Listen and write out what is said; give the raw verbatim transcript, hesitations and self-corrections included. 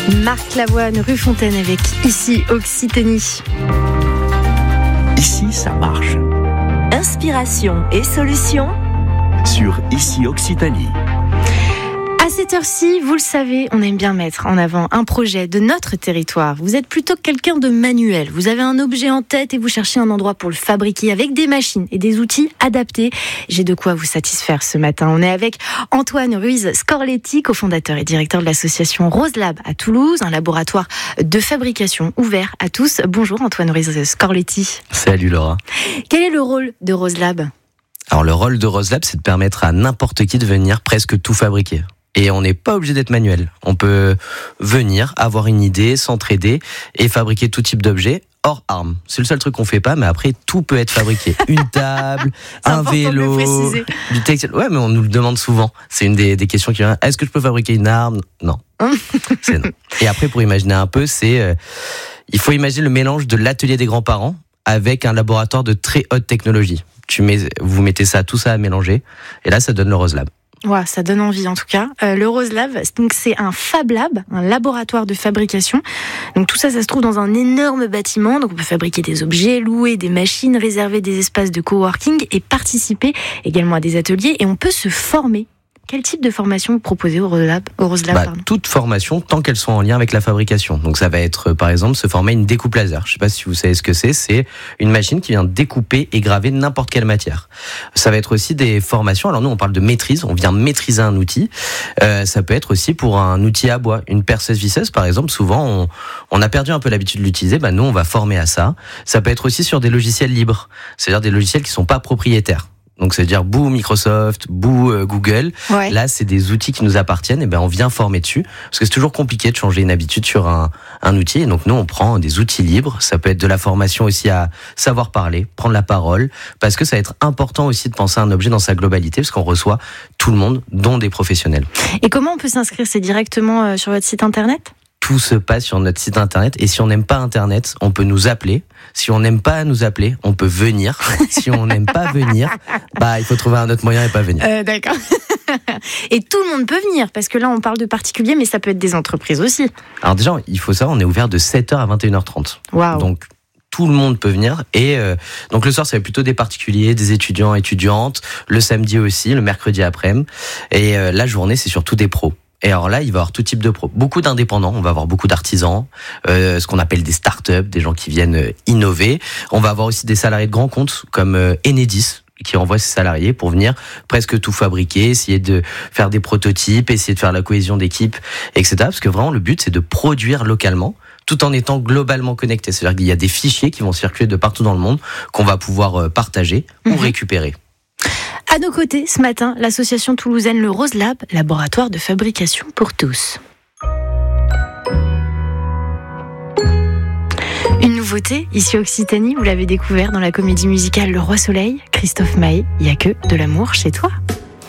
Marc Lavoine, rue Fontaine avec Ici Occitanie. Ici, ça marche. Inspiration et solutions sur Ici Occitanie. À cette heure-ci, vous le savez, on aime bien mettre en avant un projet de notre territoire. Vous êtes plutôt quelqu'un de manuel. Vous avez un objet en tête et vous cherchez un endroit pour le fabriquer avec des machines et des outils adaptés. J'ai de quoi vous satisfaire ce matin. On est avec Antoine Ruiz-Scorletti, cofondateur et directeur de l'association Roselab à Toulouse, un laboratoire de fabrication ouvert à tous. Bonjour Antoine Ruiz-Scorletti. Salut Laura. Quel est le rôle de Roselab ? Alors le rôle de Roselab, c'est de permettre à n'importe qui de venir presque tout fabriquer. Et on n'est pas obligé d'être manuel. On peut venir, avoir une idée, s'entraider et fabriquer tout type d'objets hors armes. C'est le seul truc qu'on fait pas, mais après tout peut être fabriqué. Une table, un vélo, du textile. Ouais, mais on nous le demande souvent. C'est une des, des questions qui vient. Est-ce que je peux fabriquer une arme ? Non. C'est non. Et après, pour imaginer un peu, c'est euh, il faut imaginer le mélange de l'atelier des grands-parents avec un laboratoire de très haute technologie. Tu mets, vous mettez ça, tout ça à mélanger, et là, ça donne le Roselab. Ouais, ça donne envie en tout cas. Euh, le Roselab, donc c'est un Fab Lab, un laboratoire de fabrication. Donc tout ça, ça se trouve dans un énorme bâtiment. Donc on peut fabriquer des objets, louer des machines, réserver des espaces de coworking et participer également à des ateliers. Et on peut se former. Quel type de formation vous proposez au Roselab, au Roselab bah, toute formation, tant qu'elles sont en lien avec la fabrication. Donc ça va être, par exemple, se former à une découpe laser. Je ne sais pas si vous savez ce que c'est. C'est une machine qui vient découper et graver n'importe quelle matière. Ça va être aussi des formations. Alors nous, on parle de maîtrise. On vient maîtriser un outil. Euh, ça peut être aussi pour un outil à bois. Une perceuse visseuse, par exemple, souvent, on, on a perdu un peu l'habitude de l'utiliser. Bah, nous, on va former à ça. Ça peut être aussi sur des logiciels libres. C'est-à-dire des logiciels qui ne sont pas propriétaires. Donc, c'est-à-dire, bouh, Microsoft, bouh, euh, Google. Ouais. Là, c'est des outils qui nous appartiennent. Et ben, on vient former dessus. Parce que c'est toujours compliqué de changer une habitude sur un, un outil. Et donc, nous, on prend des outils libres. Ça peut être de la formation aussi à savoir parler, prendre la parole. Parce que ça va être important aussi de penser à un objet dans sa globalité. Parce qu'on reçoit tout le monde, dont des professionnels. Et comment on peut s'inscrire ? C'est directement sur votre site internet ? Tout se passe sur notre site internet. Et si on n'aime pas internet, on peut nous appeler. Si on n'aime pas nous appeler, on peut venir. Si on n'aime pas venir, bah il faut trouver un autre moyen et pas venir. Euh, d'accord. Et tout le monde peut venir, parce que là on parle de particuliers, mais ça peut être des entreprises aussi. Alors déjà, il faut savoir, on est ouvert de sept heures à vingt et une heures trente. Waouh. Donc tout le monde peut venir. Et euh, donc le soir, c'est plutôt des particuliers, des étudiants, étudiantes. Le samedi aussi, le mercredi après-midi. Et euh, la journée, c'est surtout des pros. Et alors là, il va y avoir tout type de pros. Beaucoup d'indépendants, on va avoir beaucoup d'artisans, euh, ce qu'on appelle des startups, des gens qui viennent innover. On va avoir aussi des salariés de grands comptes comme euh, Enedis, qui envoie ses salariés pour venir presque tout fabriquer, essayer de faire des prototypes, essayer de faire la cohésion d'équipe, et cetera. Parce que vraiment, le but, c'est de produire localement, tout en étant globalement connecté. C'est-à-dire qu'il y a des fichiers qui vont circuler de partout dans le monde, qu'on va pouvoir partager mmh. ou récupérer. À nos côtés, ce matin, l'association toulousaine Le Roselab, laboratoire de fabrication pour tous. Une nouveauté, ici Occitanie, vous l'avez découvert dans la comédie musicale Le Roi Soleil, Christophe Maé, il n'y a que de l'amour chez toi.